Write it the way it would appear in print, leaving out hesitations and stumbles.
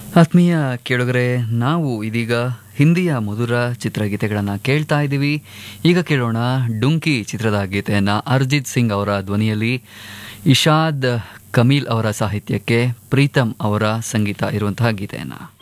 ಆತ್ಮೀಯ ಕೇಳುಗರೆ, ನಾವು ಇದೀಗ ಹಿಂದಿಯ ಮಧುರ ಚಿತ್ರಗೀತೆಗಳನ್ನು ಕೇಳ್ತಾ ಇದ್ದೀವಿ. ಈಗ ಕೇಳೋಣ ಡುಂಕಿ ಚಿತ್ರದ ಗೀತೆಯನ್ನು ಅರ್ಜಿತ್ ಸಿಂಗ್ ಅವರ ಧ್ವನಿಯಲ್ಲಿ, ಇಶಾದ್ ಕಮೀಲ್ ಅವರ ಸಾಹಿತ್ಯಕ್ಕೆ ಪ್ರೀತಮ್ ಅವರ ಸಂಗೀತ ಇರುವಂತಹ ಗೀತೆಯನ್ನು.